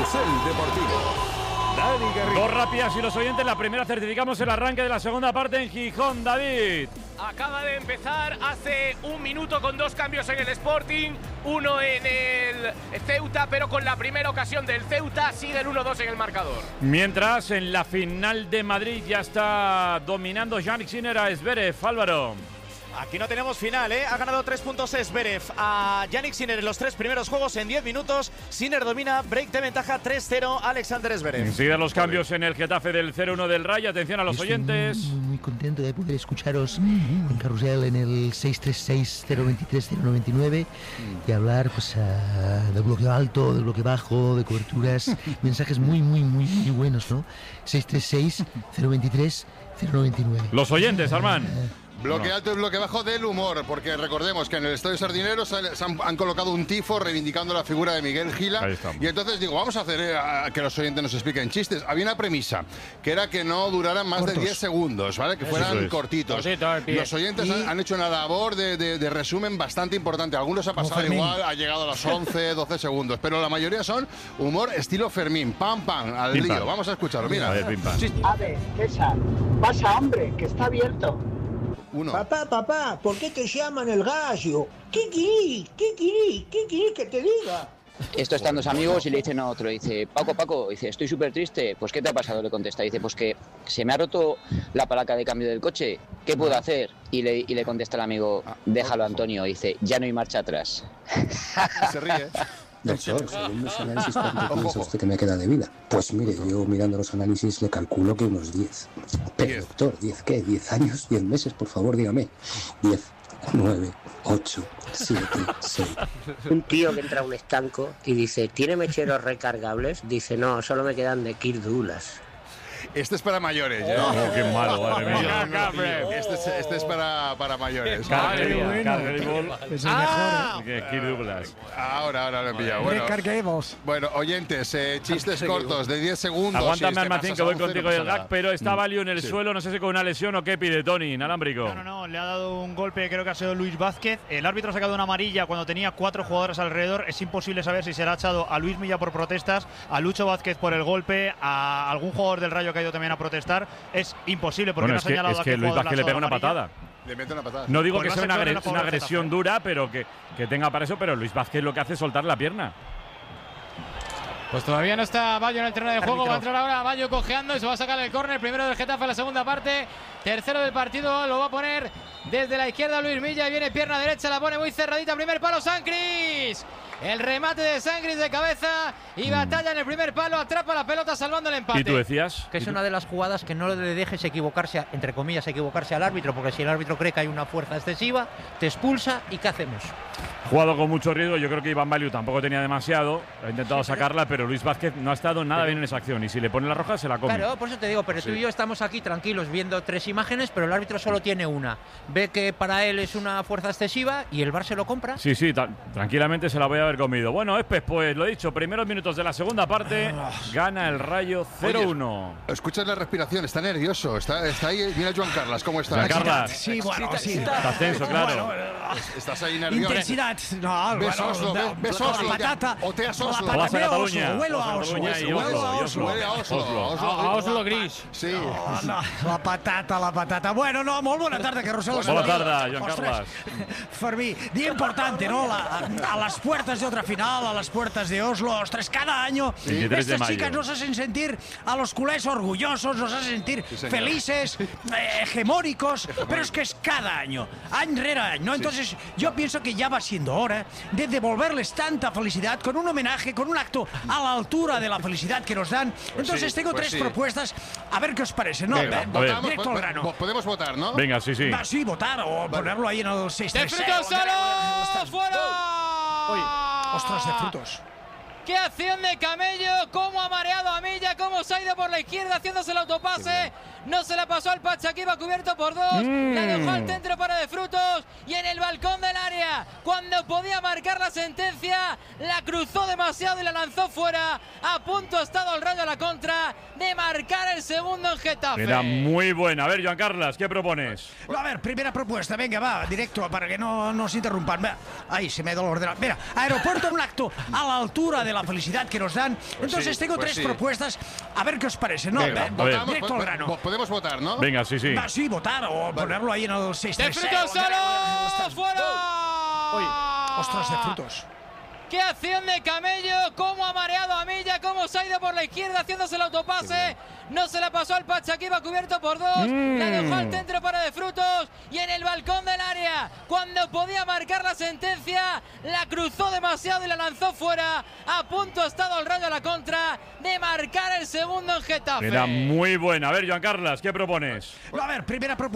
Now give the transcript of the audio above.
Carrusel Deportivo. Dani Garrido. Dos rápidas y los oyentes. La primera certificamos el arranque de la segunda parte en Gijón. David. Acaba de empezar hace un minuto con dos cambios en el Sporting, uno en el Ceuta, pero con la primera ocasión del Ceuta sigue el 1-2 en el marcador. Mientras en la final de Madrid ya está dominando Jannik Sinner a Zverev. Álvaro. Aquí no tenemos final, ¿eh? Ha ganado 3 puntos Zverev a Jannik Sinner en los 3 primeros juegos en 10 minutos. Sinner domina, break de ventaja 3-0 Alexander Zverev. Enseguida los cambios en el Getafe del 0-1 del Rayo. Atención a los oyentes. Muy contento de poder escucharos en Carrusel en el 636-023-099 y hablar pues del bloqueo alto, del bloqueo bajo, de coberturas, mensajes muy buenos, ¿no? 636-023-099. Los oyentes, Armán. Bloque alto y bloque bajo del humor, porque recordemos que en el Estadio Sardinero han colocado un tifo reivindicando la figura de Miguel Gila. Y entonces digo, vamos a hacer que los oyentes nos expliquen chistes. Había una premisa, que era que no duraran más de 10 segundos, ¿vale? Que fueran cortitos. Los oyentes han hecho una labor de resumen bastante importante. Algunos ha pasado igual, ha llegado a los 11, 12 segundos, pero la mayoría son humor estilo Fermín. Pam, al lío. Vamos a escucharlo, mira. A ver, A ver, César, pasa, hombre, que está abierto. Uno. Papá, ¿por qué te llaman el gallo? ¿Qué querís que te diga? Esto están dos amigos y le dicen a otro, dice, Paco, dice, estoy súper triste. Pues ¿qué te ha pasado? Le contesta, dice, pues que se me ha roto la palanca de cambio del coche, ¿qué puedo hacer? Y le contesta el amigo, déjalo Antonio, dice, ya no hay marcha atrás. Se ríe. Doctor, según los análisis, ¿cuánto piensa usted que me queda de vida? Pues mire, yo mirando los análisis le calculo que unos 10. Pero doctor, ¿10 qué? ¿10 años? ¿10 meses? Por favor, dígame. 10, 9, 8, 7, 6. Un tío que entra a un estanco y dice, ¿tiene mecheros recargables? Dice, no, solo me quedan de Kirk Douglas. Este es para mayores, ¿ya? Oh, qué malo, madre mía. Este es para mayores. Carguerball. Es el mejor. Kirk Douglas. Ahora lo he pillado. Bueno, oyentes, chistes cortos de 10 segundos. Aguántame, Almacín, que voy contigo del gag, pero está Valio en el suelo, no sé si con una lesión o qué pide Tony, inalámbrico. No, le ha dado un golpe, creo que ha sido Luis Vázquez. El árbitro ha sacado una amarilla cuando tenía 4 jugadores alrededor. Es imposible saber si se le ha echado a Luis Milla por protestas, a Lucho Vázquez por el golpe, a algún jugador del Rayo que ha ido también a protestar. Es imposible porque no ha señalado es que Luis Vázquez le pega una patada. Le mete una patada. No digo que sea una agresión dura, pero que tenga para eso, pero Luis Vázquez lo que hace es soltar la pierna. Pues todavía no está Bayo en el terreno de juego. Va a entrar ahora Bayo cojeando y se va a sacar el córner. Primero del Getafe en la segunda parte. Tercero del partido. Lo va a poner desde la izquierda Luis Milla. Y viene pierna derecha. La pone muy cerradita. Primer palo Sancris. El remate de Sancris de cabeza. Y batalla en el primer palo. Atrapa la pelota salvando el empate. ¿Y tú decías? Que es una de las jugadas que no le dejes equivocarse, entre comillas, equivocarse al árbitro. Porque si el árbitro cree que hay una fuerza excesiva, te expulsa. ¿Y qué hacemos? Jugado con mucho riesgo, yo creo que Iván Baliu tampoco tenía demasiado, ha intentado sacarla, pero Luis Vázquez no ha estado nada bien en esa acción y si le pone la roja se la come. Claro, por eso te digo, pero tú y yo estamos aquí tranquilos viendo 3 imágenes, pero el árbitro solo tiene una. Ve que para él es una fuerza excesiva y el VAR se lo compra. Sí, tranquilamente se la voy a haber comido. Bueno, Espes, pues lo he dicho, primeros minutos de la segunda parte, gana el Rayo 0-1. Escuchas la respiración, está nervioso, está ahí, mira Joan Carlas, ¿cómo está? Joan Carlas. Sí, bueno, sí. Está tenso, claro. Estás ahí nervioso. Intensidad. No, ves Oslo, la patata. O te has Oslo. Vas a Cataluña. Huelo a Oslo. Huele a Oslo gris. Sí. La patata. Bueno, no, molt bona tarda, Carrusel. Bona tarda, Joan Carles. Fermí, día importante, ¿no? A las puertas de otra final, a las puertas de Oslo. Ostras, cada año estas chicas nos hacen sentir a los culés orgullosos, nos hacen sentir felices, hegemónicos, pero es que es cada año, año rere año, ¿no? Entonces yo pienso que ya va siendo hora de devolverles tanta felicidad con un homenaje, con un acto a la altura de la felicidad que nos dan. Entonces tengo 3 propuestas, a ver qué os parece, ¿no? Directo al grano. Podemos votar, ¿no? Venga, sí. Sí, votar o ponerlo ahí en el 636. ¡De frutos solo! ¡Fuera! ¡Ostras, de frutos! ¡Qué acción de Camello! ¡Cómo ha mareado a Milla! ¡Cómo se ha ido por la izquierda haciéndose el autopase! no se la pasó al Pacha, que iba cubierto por 2, la dejó al centro para De Frutos y en el balcón del área, cuando podía marcar la sentencia, la cruzó demasiado y la lanzó fuera. A punto ha estado el Rayo a la contra de marcar el segundo en Getafe. Era muy buena. A ver, Joan Carles, ¿qué propones? A ver, primera propuesta, venga, va, directo, para que no nos interrumpan. Ahí se me da el ordenador. Mira, aeropuerto, un acto a la altura de la felicidad que nos dan. Entonces tengo tres propuestas, a ver qué os parece, ¿no? Venga, directo al grano. Podemos votar, ¿no? Venga, sí. Sí, votar o ponerlo ahí en el 6-3. ¡De Frutos solo! ¡Fuera! Ostras, De Frutos. ¡Qué acción de Camello! ¡Cómo ha mareado a Milla! ¡Cómo se ha ido por la izquierda haciéndose el autopase! No se la pasó al Pacha, que iba cubierto por 2. La dejó al centro para De Frutos y en el balcón del área, cuando podía marcar la sentencia, la cruzó demasiado y la lanzó fuera. A punto ha estado el Rayo a la contra de marcar el segundo en Getafe. Era muy buena. A ver, Joan Carles, ¿qué propones? A ver, primera propuesta.